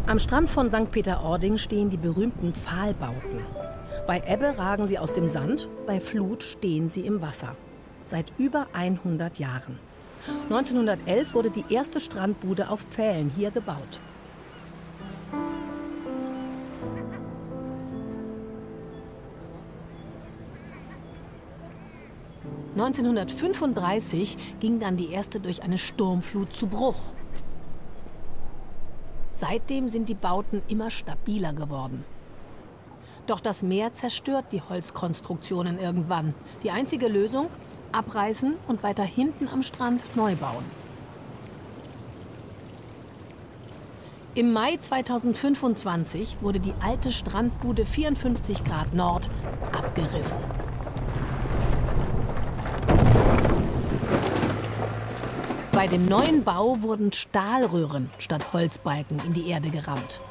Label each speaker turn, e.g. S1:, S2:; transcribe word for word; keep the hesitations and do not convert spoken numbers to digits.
S1: Am Strand von Sankt Peter-Ording stehen die berühmten Pfahlbauten. Bei Ebbe ragen sie aus dem Sand, bei Flut stehen sie im Wasser. Seit über hundert Jahren. neunzehnhundertelf wurde die erste Strandbude auf Pfählen hier gebaut. neunzehnhundertfünfunddreißig ging dann die erste durch eine Sturmflut zu Bruch. Seitdem sind die Bauten immer stabiler geworden. Doch das Meer zerstört die Holzkonstruktionen irgendwann. Die einzige Lösung? Abreißen und weiter hinten am Strand neu bauen. Im Mai zweitausendfünfundzwanzig wurde die alte Strandbude vierundfünfzig Grad Nord abgerissen. Bei dem neuen Bau wurden Stahlröhren statt Holzbalken in die Erde gerammt.